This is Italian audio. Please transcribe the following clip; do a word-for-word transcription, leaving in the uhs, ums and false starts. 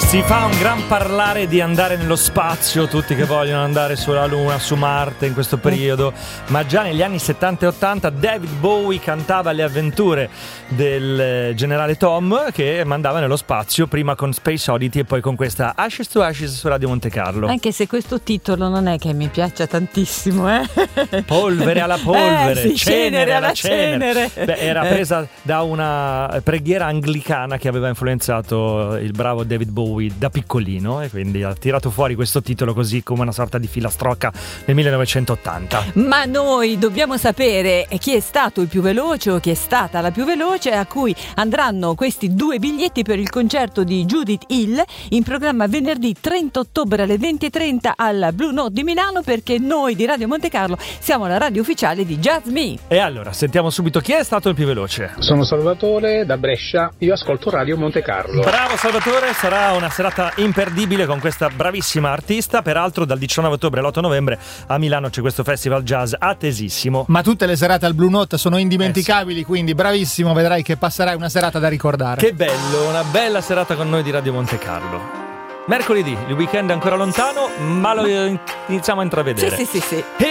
Si fa un gran parlare di andare nello spazio, tutti che vogliono andare sulla Luna, su Marte in questo periodo, ma già negli anni settanta e ottanta David Bowie cantava le avventure del generale Tom che mandava nello spazio, prima con Space Oddity e poi con questa Ashes to Ashes su Radio Monte Carlo. Anche se questo titolo non è che mi piaccia tantissimo, eh? Polvere alla polvere, eh, sì, cenere alla cenere. cenere. Beh, era presa da una preghiera anglicana che aveva influenzato il bravo David Bowie da piccolino e quindi ha tirato fuori questo titolo così come una sorta di filastrocca nel millenovecentottanta. Ma noi dobbiamo sapere chi è stato il più veloce o chi è stata la più veloce a cui andranno questi due biglietti per il concerto di Judith Hill in programma venerdì trenta ottobre alle venti e trenta al Blue Note di Milano, perché noi di Radio Monte Carlo siamo la radio ufficiale di Jazz Me. E allora sentiamo subito chi è stato il più veloce. Sono Salvatore da Brescia, io ascolto Radio Monte Carlo. Bravo Salvatore, sarà una serata imperdibile con questa bravissima artista. Peraltro dal diciannove ottobre all'otto novembre a Milano c'è questo festival jazz attesissimo. Ma tutte le serate al Blue Note sono indimenticabili, eh sì. Quindi bravissimo, vedrai che passerai una serata da ricordare. Che bello, una bella serata con noi di Radio Monte Carlo. Mercoledì, il weekend è ancora lontano, ma lo iniziamo a intravedere. Sì, sì, sì, sì.